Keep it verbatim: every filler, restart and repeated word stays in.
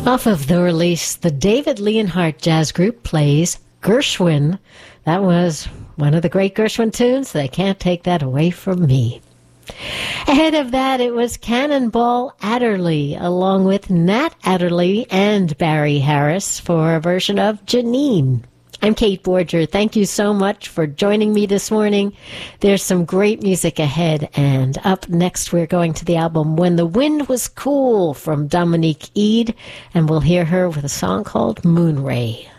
Off of the release, the David Leonhardt Jazz Group plays Gershwin. That was one of the great Gershwin tunes. They can't take that away from me. Ahead of that, it was Cannonball Adderley, along with Nat Adderley and Barry Harris for a version of Janine. I'm Kate Borger. Thank you so much for joining me this morning. There's some great music ahead, and up next we're going to the album When the Wind Was Cool from Dominique Eade, and we'll hear her with a song called Moonray.